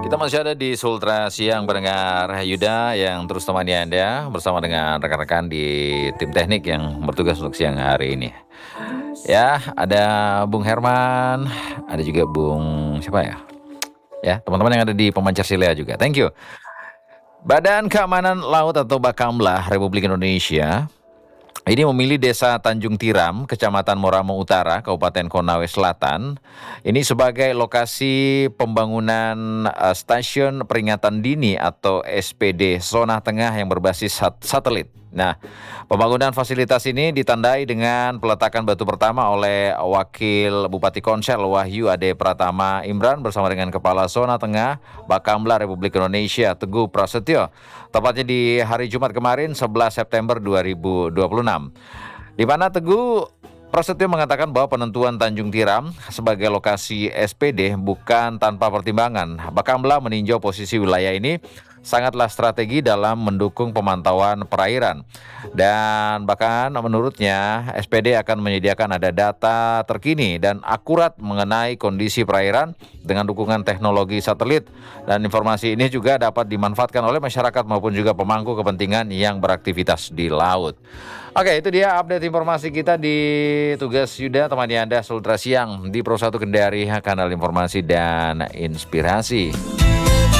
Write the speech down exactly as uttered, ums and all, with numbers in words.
Kita masih ada di Sultra Siang pendengar Yuda yang terus temani Anda bersama dengan rekan-rekan di tim teknik yang bertugas untuk siang hari ini. Ya, ada Bung Herman, ada juga Bung siapa ya? Ya, teman-teman yang ada di Pemancar Silia juga. Thank you. Badan Keamanan Laut atau Bakamla Republik Indonesia ini memilih Desa Tanjung Tiram, Kecamatan Moramo Utara, Kabupaten Konawe Selatan, ini sebagai lokasi pembangunan uh, Stasiun Peringatan Dini atau S P D Zona Tengah yang berbasis sat- satelit. Nah, pembangunan fasilitas ini ditandai dengan peletakan batu pertama oleh Wakil Bupati Konsel Wahyu Ade Pratama Imran bersama dengan Kepala Zona Tengah Bakamla Republik Indonesia Teguh Prasetyo, tepatnya di hari Jumat kemarin sebelas September dua ribu dua puluh enam. Di mana Teguh Prasetyo mengatakan bahwa penentuan Tanjung Tiram sebagai lokasi S P D bukan tanpa pertimbangan. Bakamla meninjau posisi wilayah ini sangatlah strategi dalam mendukung pemantauan perairan. Dan bahkan menurutnya S P D akan menyediakan ada data terkini dan akurat mengenai kondisi perairan dengan dukungan teknologi satelit. Dan informasi ini juga dapat dimanfaatkan oleh masyarakat maupun juga pemangku kepentingan yang beraktivitas di laut. Oke, itu dia update informasi kita di Tugas Yuda, temani Anda Sultra Siang di Pro satu Kendari, kanal informasi dan inspirasi.